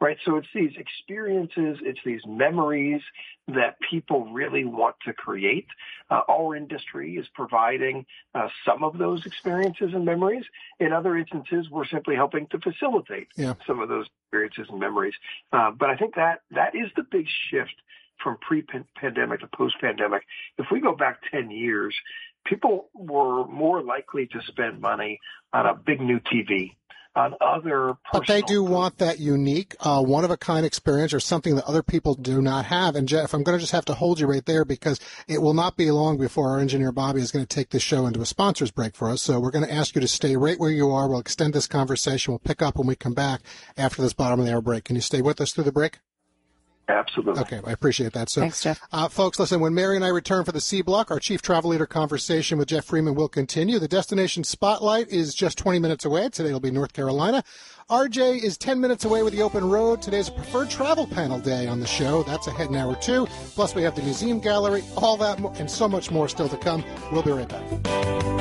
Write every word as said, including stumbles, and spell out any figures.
right? So it's these experiences, it's these memories that people really want to create. Uh, our industry is providing uh, some of those experiences and memories. In other instances, we're simply helping to facilitate yeah. some of those experiences and memories. Uh, but I think that that is the big shift from pre-pandemic to post-pandemic. If we go back ten years, people were more likely to spend money on a big new T V, on other personal. But they do want that unique, uh, one-of-a-kind experience or something that other people do not have. And, Jeff, I'm going to just have to hold you right there because it will not be long before our engineer, Bobby, is going to take this show into a sponsors break for us. So we're going to ask you to stay right where you are. We'll extend this conversation. We'll pick up when we come back after this bottom-of-the-hour break. Can you stay with us through the break? Absolutely. Okay, I appreciate that. So, Thanks, Jeff. Uh, folks, listen, when Mary and I return for the C Block, our Chief Travel Leader conversation with Jeff Freeman will continue. The Destination Spotlight is just twenty minutes away. Today it'll be North Carolina. R J is ten minutes away with the open road. Today's a preferred travel panel day on the show. That's ahead in hour two. Plus, we have the museum gallery, all that and so much more still to come. We'll be right back.